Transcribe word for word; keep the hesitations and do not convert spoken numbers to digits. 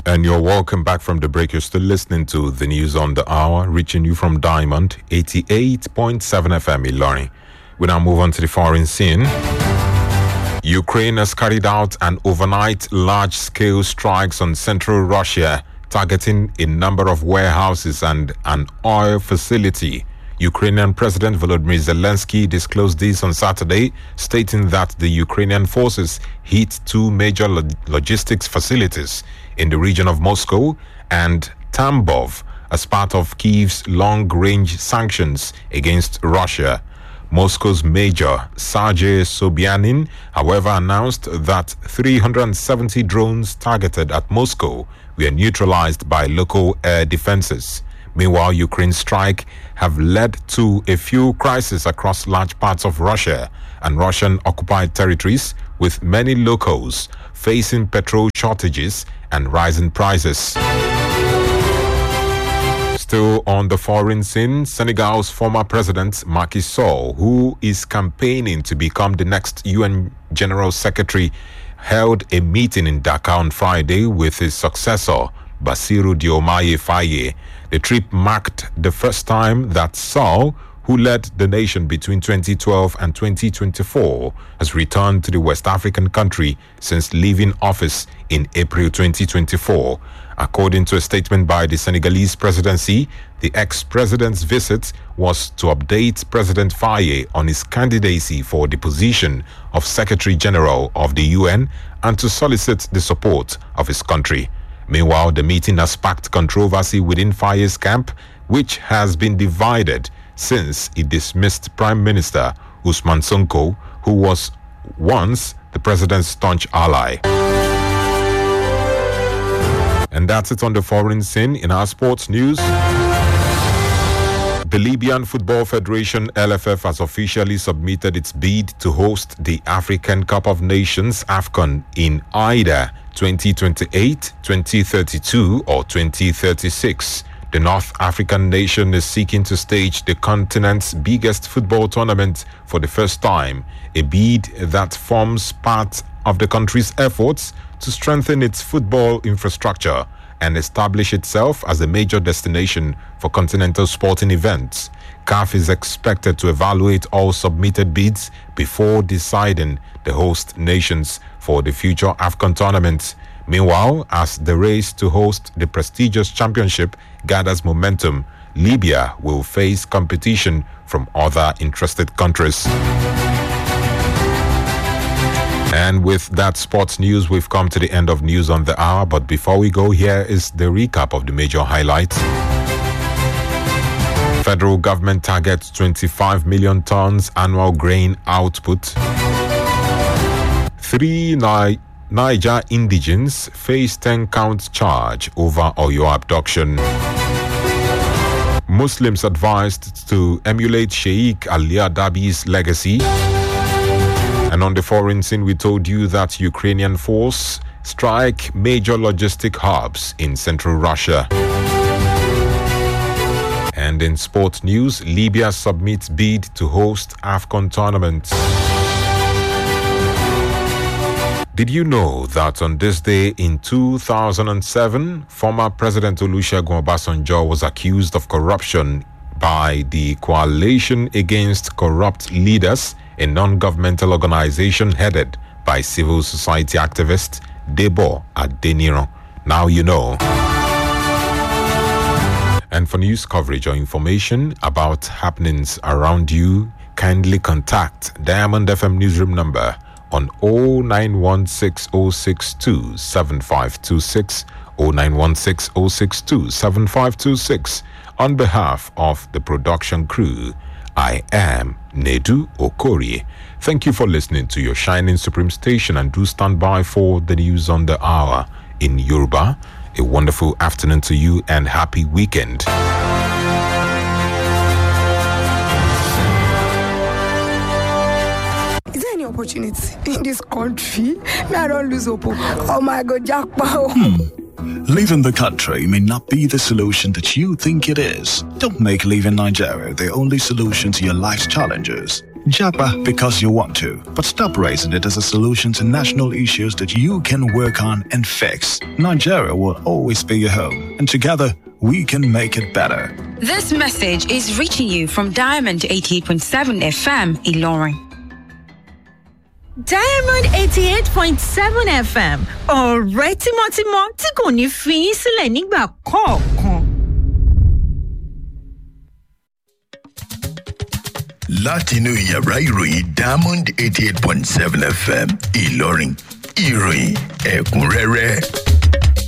And you're welcome back from the break. You're still listening to the news on the hour, reaching you from Diamond eighty-eight point seven F M Ilorin. We now move on to the foreign scene. Ukraine has carried out an overnight large-scale strikes on central Russia, targeting a number of warehouses and an oil facility. Ukrainian President Volodymyr Zelensky disclosed this on Saturday, stating that the Ukrainian forces hit two major log- logistics facilities in the region of Moscow and Tambov as part of Kyiv's long-range sanctions against Russia. Moscow's Major Sergei Sobyanin, however, announced that three hundred seventy drones targeted at Moscow were neutralized by local air defenses. Meanwhile, Ukraine's strike have led to a few crises across large parts of Russia and Russian-occupied territories, with many locals facing petrol shortages and rising prices. Still on the foreign scene, Senegal's former president Macky Sall, who is campaigning to become the next U N General Secretary, held a meeting in Dakar on Friday with his successor, Bassirou Diomaye Faye. The trip marked the first time that Sall, who led the nation between twenty twelve and twenty twenty-four, has returned to the West African country since leaving office in April twenty twenty-four. According to a statement by the Senegalese presidency, the ex-president's visit was to update President Faye on his candidacy for the position of Secretary General of the U N and to solicit the support of his country. Meanwhile, the meeting has sparked controversy within Faye's camp, which has been divided since he dismissed Prime Minister Ousmane Sonko, who was once the president's staunch ally. And that's it on the foreign scene. In our sports news, the Libyan Football Federation, L F F, has officially submitted its bid to host the African Cup of Nations, AFCON, in either twenty twenty-eight, twenty thirty-two or twenty thirty-six. The North African nation is seeking to stage the continent's biggest football tournament for the first time, a bid that forms part of the country's efforts to strengthen its football infrastructure and establish itself as a major destination for continental sporting events. C A F is expected to evaluate all submitted bids before deciding the host nations for the future AFCON tournament. Meanwhile, as the race to host the prestigious championship gathers momentum, Libya will face competition from other interested countries. And with that sports news, we've come to the end of News on the Hour. But before we go, here is the recap of the major highlights. Federal government targets twenty-five million tons annual grain output. Three Ni- Niger indigents face ten-count charge over Oyo abduction. Muslims advised to emulate Sheikh Ali Adabi's legacy. And on the foreign scene, we told you that Ukrainian force strike major logistic hubs in central Russia. And in sports news, Libya submits bid to host AFCON tournament. Did you know that on this day in two thousand seven, former President Olusegun Obasanjo was accused of corruption by the Coalition Against Corrupt Leaders, a non-governmental organization headed by civil society activist Debo Adeniran? Now you know. And for news coverage or information about happenings around you, kindly contact Diamond F M newsroom number on oh nine one six oh six two seven five two six, oh nine one six oh six two seven five two six. On behalf of the production crew, I am Nedu Okorie. Thank you for listening to your shining supreme station, and do stand by for the news on the hour in Yoruba. A wonderful afternoon to you and happy weekend. Is there any opportunity in this country? I don't lose hope. Oh my God, jackpot. Hmm. Leaving the country may not be the solution that you think it is. Don't make leaving Nigeria the only solution to your life's challenges. Japa because you want to, but stop raising it as a solution to national issues that you can work on and fix. Nigeria will always be your home, and together we can make it better. This message is reaching you from Diamond eighty-eight point seven F M, Ilorin. Diamond eighty-eight point seven F M, ọ̀rẹ́ tímọ́tímọ́ tí kò ní fi yín sílẹ̀ nígbà kọ̀ọ̀kan. Látinú yàrá ìròyìn Diamond eighty-eight point seven F M Ìlọrin, ìròyìn ẹ̀kúnrẹ́rẹ́.